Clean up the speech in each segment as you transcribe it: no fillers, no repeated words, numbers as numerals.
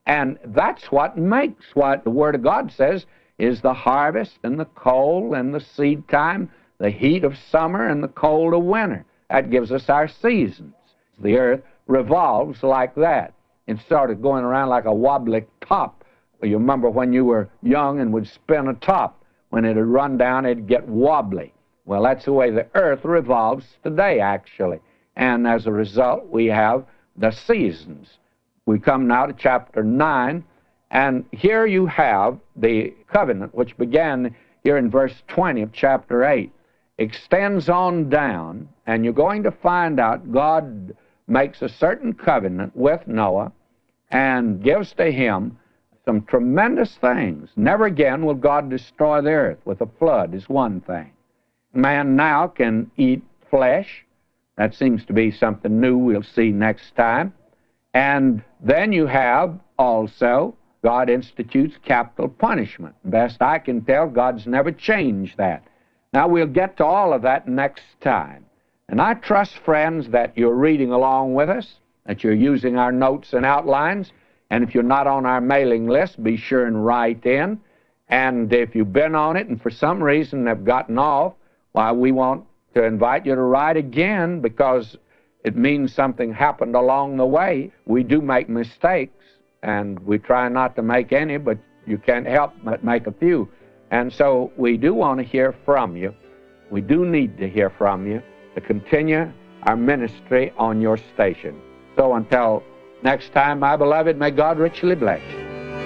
And that's what makes what the Word of God says is the harvest and the cold and the seed time, the heat of summer and the cold of winter. That gives us our seasons. The earth revolves like that. Instead of going around like a wobbly top. You remember when you were young and would spin a top. When it would run down, it'd get wobbly. Well, that's the way the earth revolves today, actually. And as a result, we have the seasons. We come now to chapter 9, and here you have the covenant, which began here in verse 20 of chapter 8. Extends on down, and you're going to find out God makes a certain covenant with Noah and gives to him some tremendous things. Never again will God destroy the earth with a flood, is one thing. Man now can eat flesh. That seems to be something new we'll see next time. And then you have also, God institutes capital punishment. Best I can tell, God's never changed that. Now we'll get to all of that next time. And I trust, friends, that you're reading along with us, that you're using our notes and outlines. And if you're not on our mailing list, be sure and write in. And if you've been on it and for some reason have gotten off, why, we want to invite you to write again, because it means something happened along the way. We do make mistakes, and we try not to make any, but you can't help but make a few. And so we do want to hear from you. We do need to hear from you to continue our ministry on your station. So until next time, my beloved, may God richly bless you.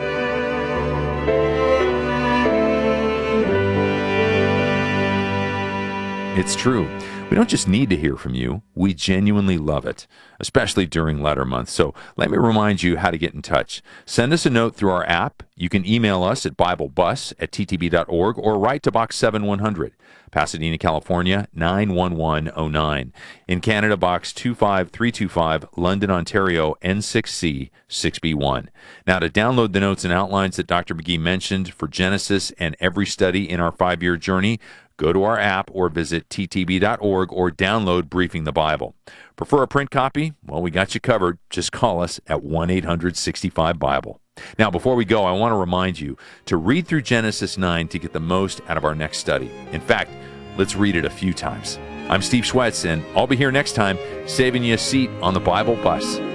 It's true. We don't just need to hear from you. We genuinely love it, especially during letter month. So let me remind you how to get in touch. Send us a note through our app. You can email us at BibleBus@ttb.org or write to Box 7100, Pasadena, California, 91109. In Canada, Box 25325, London, Ontario, N6C 6B1. Now, to download the notes and outlines that Dr. McGee mentioned for Genesis and every study in our 5-year journey, go to our app or visit ttb.org or download Briefing the Bible. Prefer a print copy? Well, we got you covered. Just call us at 1-800-65-BIBLE. Now, before we go, I want to remind you to read through Genesis 9 to get the most out of our next study. In fact, let's read it a few times. I'm Steve Schwetz, and I'll be here next time saving you a seat on the Bible bus.